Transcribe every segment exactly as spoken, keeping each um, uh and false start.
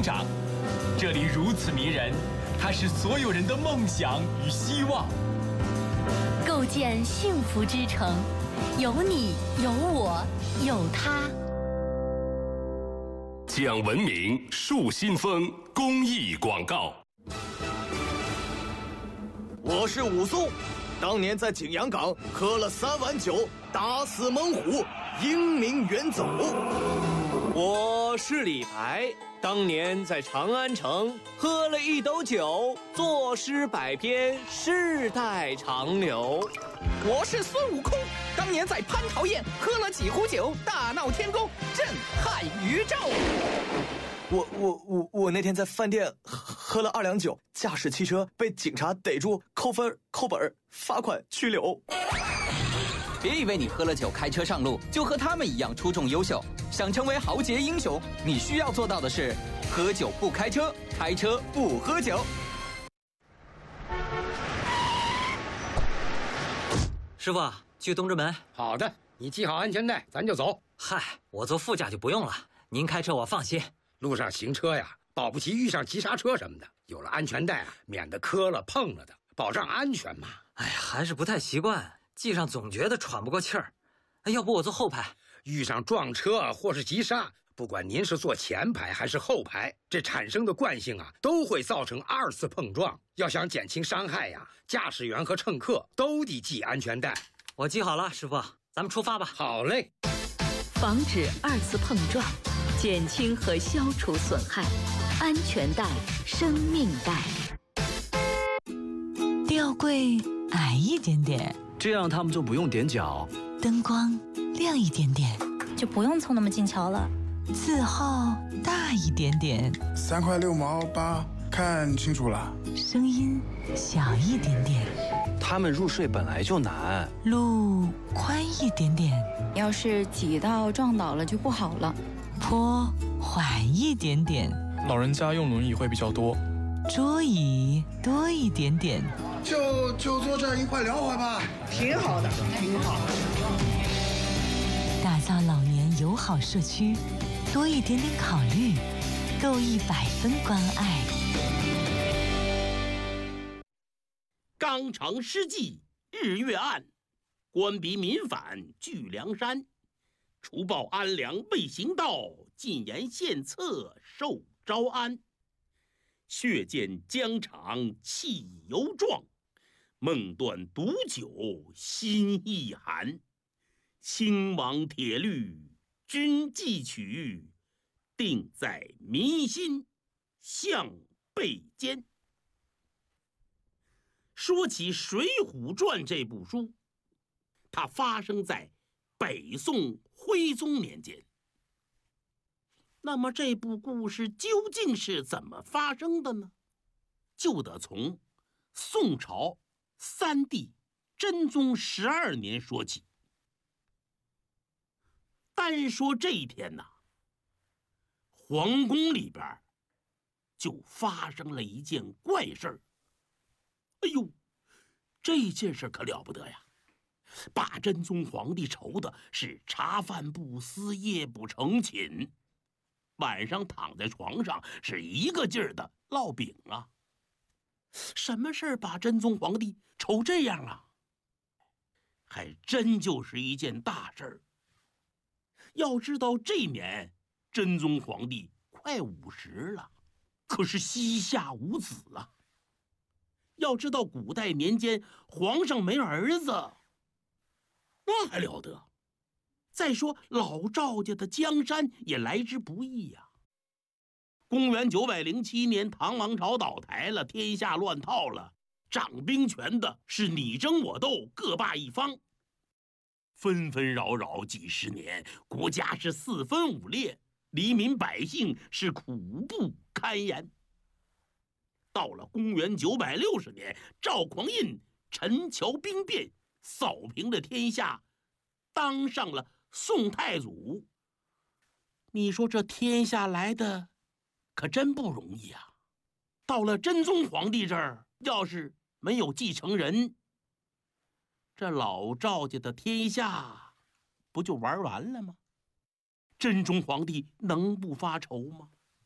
长。这里如此迷人，它是所有人的梦想与希望。 构建幸福之城，有你，有我，有他。 讲文明树新风公益广告。 我是武松，当年在景阳冈喝了三碗酒，打死猛虎，英名远走。 我是李白，当年在长安城喝了一斗酒，作诗百篇，世代长流。 我是孙悟空，当年在蟠桃宴喝了几壶酒，大闹天宫，震撼宇宙。 我我我我那天在饭店喝了二两酒，驾驶汽车被警察逮住，扣分、扣本、罚款、拘留。 别以为你喝了酒开车上路就和他们一样出众优秀，想成为豪杰英雄，你需要做到的是：喝酒不开车，开车不喝酒。 师傅，去东直门。 好的，你系好安全带，咱就走。 嗨，我坐副驾就不用了，您开车我放心。 路上行车呀，保不齐遇上急刹车什么的，有了安全带啊，免得磕了碰了的，保障安全嘛。 哎呀，还是不太习惯，系上总觉得喘不过气儿。哎，要不我坐后排？ 遇上撞车或是急刹，不管您是坐前排还是后排，这产生的惯性啊，都会造成二次碰撞。要想减轻伤害呀，驾驶员和乘客都得系安全带。 我系好了，师傅，咱们出发吧。 好嘞。 防止二次碰撞，减轻和消除损害，安全带，生命带。 吊柜矮一点点， 这样他们就不用踮脚。 灯光亮一点点， 就不用凑那么近瞧了。 字号大一点点， 三块六毛八，看清楚了。 声音小一点点， 他们入睡本来就难。 路宽一点点， 要是挤到撞倒了就不好了。 坡缓一点点， 老人家用轮椅会比较多。 桌椅多一点点， 就就坐这儿一块聊会吧， 挺好的，挺好的。 打造老年友好社区，多一点点考虑，够一百分关爱。 纲常失纪日月暗，官逼民反聚梁山。除暴安良未行道，进言献策受招安。血溅疆场气犹壮，梦断毒酒心亦寒。兴亡铁律君记取，定在民心向背间。说起《水浒传》这部书，它发生在北宋徽宗年间。那么这部故事究竟是怎么发生的呢？就得从宋朝三帝真宗十二年说起。单说这一天呐，皇宫里边就发生了一件怪事儿。哎呦，这件事可了不得呀！把真宗皇帝愁的是茶饭不思，夜不成寝，晚上躺在床上是一个劲儿的烙饼啊。什么事儿把真宗皇帝愁这样啊？还真就是一件大事儿。要知道这年真宗皇帝快五十了，可是膝下无子啊。要知道古代年间皇上没儿子，那还了得？再说老赵家的江山也来之不易呀、啊。公元九百零七年，唐王朝倒台了，天下乱套了，掌兵权的是你争我斗，各霸一方，纷纷扰扰几十年，国家是四分五裂，黎民百姓是苦不堪言。到了公元九百六十年，赵匡胤陈桥兵变，扫平了天下，当上了宋太祖。你说这天下来的可真不容易啊！到了真宗皇帝这儿，要是没有继承人，这老赵家的天下不就玩完了吗？真宗皇帝能不发愁吗？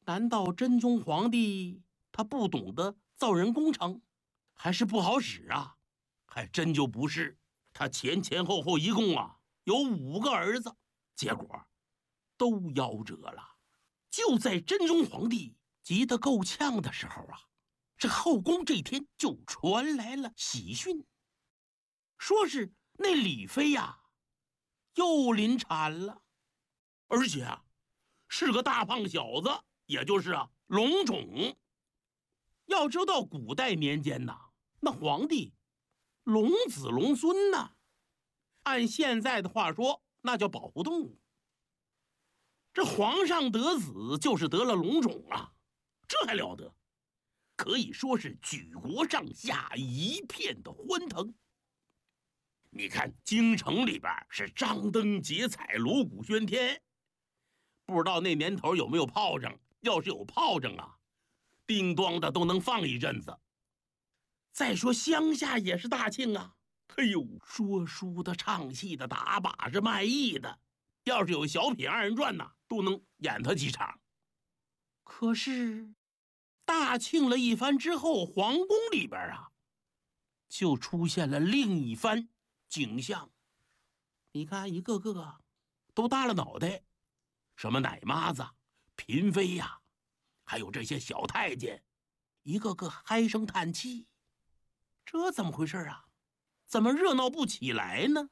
难道真宗皇帝他不懂得造人工程，还是不好使啊？还真就不是，他前前后后一共啊有五个儿子，结果都夭折了。就在真宗皇帝急得够呛的时候啊，这后宫这天就传来了喜讯，说是那李妃呀、啊、又临产了，而且啊是个大胖小子，也就是啊龙种。要知道古代年间呐，那皇帝龙子龙孙呐，按现在的话说，那叫保护动物。这皇上得子就是得了龙种啊，这还了得？可以说是举国上下一片的欢腾。你看京城里边是张灯结彩，锣鼓喧天。不知道那年头有没有炮仗，要是有炮仗啊，叮咣的都能放一阵子。再说乡下也是大庆啊，哎呦，说书的、唱戏的、打把式、卖艺的，要是有小品二人转呐、啊，都能演他几场。可是大庆了一番之后，皇宫里边啊，就出现了另一番景象。你看，一个个都耷了脑袋，什么奶妈子、嫔妃呀、啊，还有这些小太监，一个个唉声叹气。这怎么回事啊？怎么热闹不起来呢？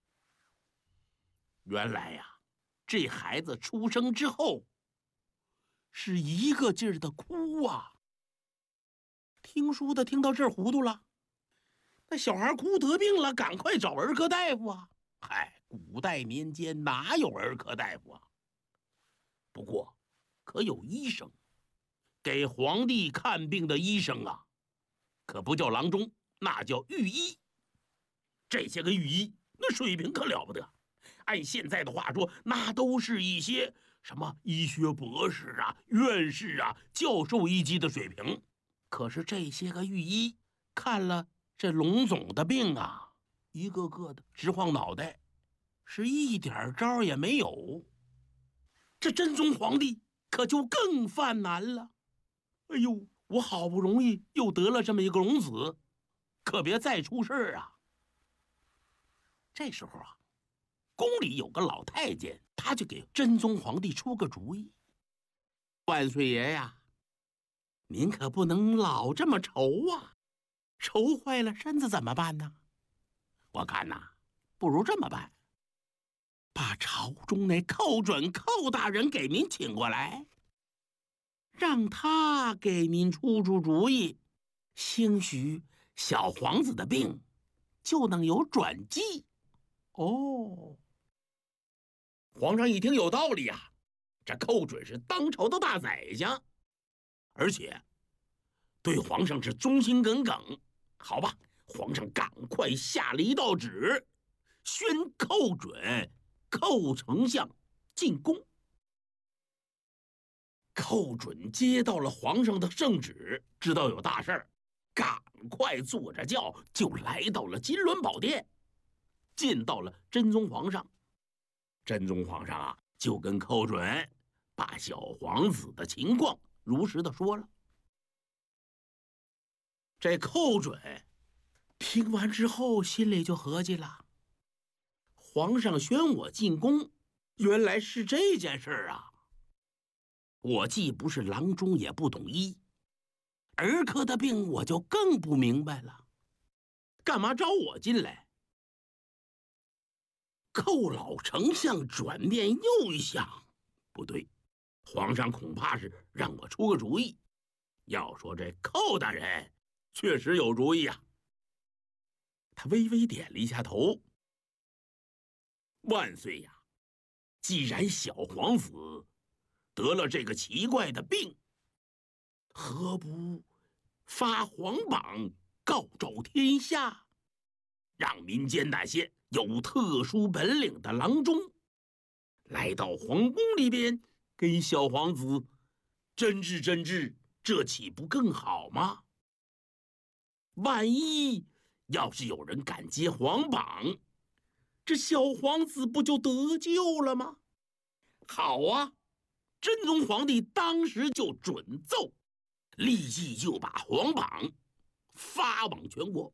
原来呀、啊，这孩子出生之后，是一个劲儿的哭啊。听书的听到这儿糊涂了，那小孩哭得病了，赶快找儿科大夫啊！嗨，古代民间哪有儿科大夫啊？不过，可有医生，给皇帝看病的医生啊，可不叫郎中，那叫御医。这些个御医，那水平可了不得。按现在的话说，那都是一些什么医学博士啊、院士啊、教授一级的水平。可是这些个御医看了这龙总的病啊，一个个的直晃脑袋，是一点招也没有。这真宗皇帝可就更犯难了。哎呦，我好不容易又得了这么一个龙子，可别再出事儿啊！这时候啊，宫里有个老太监，他就给真宗皇帝出个主意：万岁爷呀，您可不能老这么愁啊，愁坏了身子怎么办呢？我看呐，不如这么办，把朝中那寇准寇大人给您请过来，让他给您出出主意，兴许小皇子的病就能有转机。哦，皇上一听有道理啊，这寇准是当朝的大宰相，而且对皇上是忠心耿耿。好吧，皇上赶快下了一道旨，宣寇准寇丞相进宫。寇准接到了皇上的圣旨，知道有大事儿，赶快坐着轿就来到了金銮宝殿，见到了真宗皇上。真宗皇上啊，就跟寇准把小皇子的情况如实的说了。这寇准听完之后，心里就合计了：皇上宣我进宫，原来是这件事儿啊！我既不是郎中，也不懂医，儿科的病我就更不明白了，干嘛招我进来？寇老丞相转念又一想，不对，皇上恐怕是让我出个主意。要说这寇大人确实有主意啊。他微微点了一下头：万岁呀，既然小皇子得了这个奇怪的病，何不发皇榜告昭天下，让民间那些有特殊本领的郎中来到皇宫里边给小皇子诊治诊治，这岂不更好吗？万一要是有人敢接皇榜，这小皇子不就得救了吗？好啊， 真宗皇帝当时就准奏，立即就把皇榜发往全国。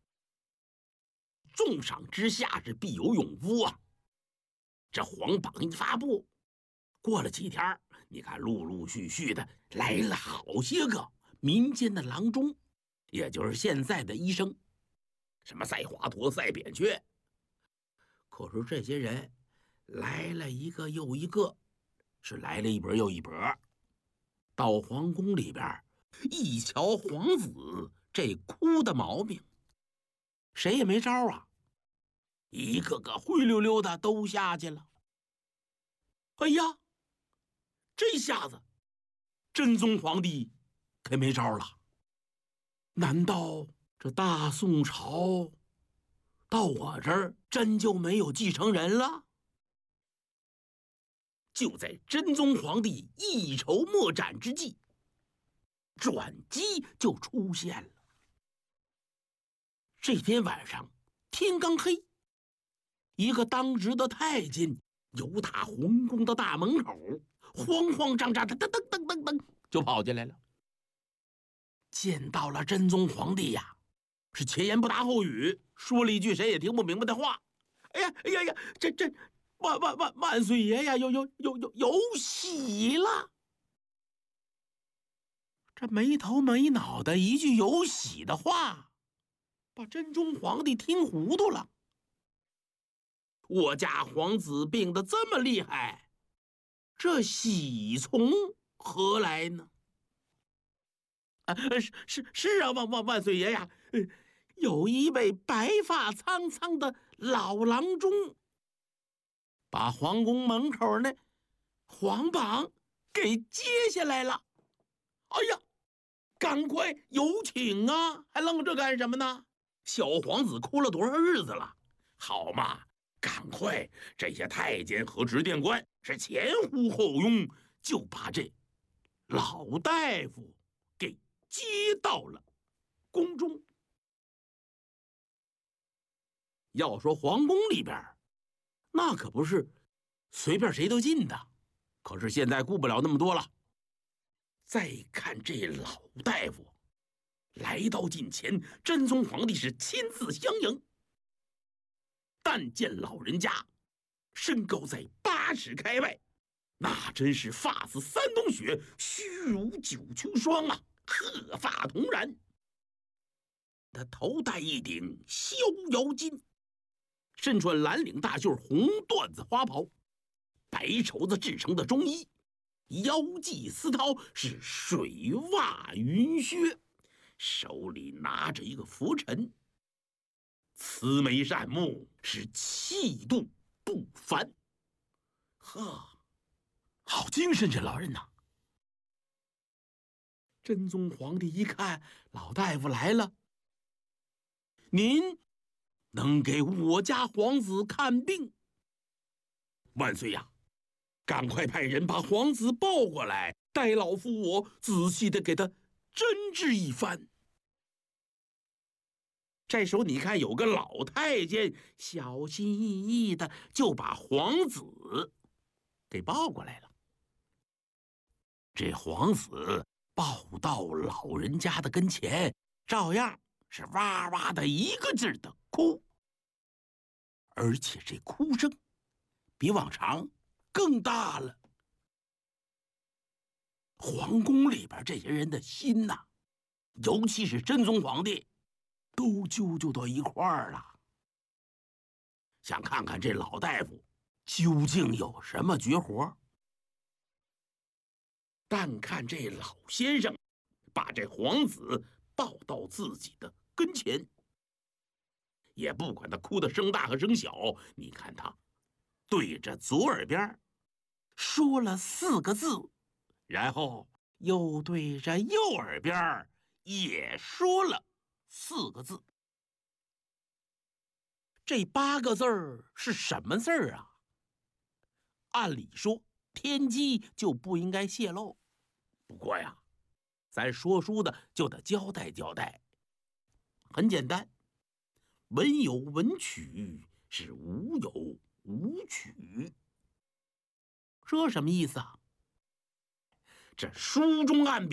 重赏之下是必有勇夫啊！这皇榜一发布，过了几天，你看陆陆续续的来了好些个民间的郎中，也就是现在的医生，什么赛华佗、赛扁鹊。可是这些人来了一个又一个，是来了一波又一波。到皇宫里边，一瞧皇子这哭的毛病，谁也没招啊，一个个灰溜溜的都下去了。哎呀，这下子真宗皇帝可没招了。难道这大宋朝到我这儿真就没有继承人了？就在真宗皇帝一筹莫展之际，转机就出现了。这天晚上天刚黑，一个当值的太监由打皇宫的大门口慌慌张张的噔噔噔噔噔就跑进来了。见到了真宗皇帝呀，是前言不搭后语，说了一句谁也听不明白的话。哎呀哎呀呀，这这万万万万岁爷呀，有有有有有喜了！这没头没脑的一句有喜的话，把真宗皇帝听糊涂了。我家皇子病得这么厉害，这喜从何来呢？啊，是是是啊，万万万岁爷呀！呃，有一位白发苍苍的老郎中，把皇宫门口那皇榜给揭下来了。哎呀，赶快有请啊！还愣着干什么呢？小皇子哭了多少日子了？好嘛，赶快！这些太监和执殿官是前呼后拥，就把这老大夫给接到了宫中。要说皇宫里边，那可不是随便谁都进的。可是现在顾不了那么多了。再看这老大夫来到近前，真宗皇帝是亲自相迎。但见老人家身高在八尺开外，那真是发似三冬雪，须如九秋霜啊，鹤发童髯。他头戴一顶逍遥巾，身穿蓝领大袖红缎子花袍，白绸子制成的中衣，腰系丝绦，是水袜云靴，手里拿着一个拂尘，慈眉善目，是气度不凡。呵，好精神这老人呐！真宗皇帝一看老大夫来了，您能给我家皇子看病？万岁呀！赶快派人把皇子抱过来，待老夫我仔细的给他诊治一番。这时候你看有个老太监小心翼翼的就把皇子给抱过来了。这皇子抱到老人家的跟前，照样是哇哇的一个劲儿的哭，而且这哭声比往常更大了。皇宫里边这些人的心呐、啊，尤其是真宗皇帝，都揪揪到一块儿了，想看看这老大夫究竟有什么绝活。但看这老先生把这皇子抱到自己的跟前，也不管他哭的声大和声小，你看他对着左耳边说了四个字，然后又对着右耳边也说了四个字。这八个字儿是什么字儿啊？按理说天机就不应该泄露，不过呀，咱说书的就得交代交代。很简单，文有文曲，是武有武曲。这什么意思啊？ 这书中暗表。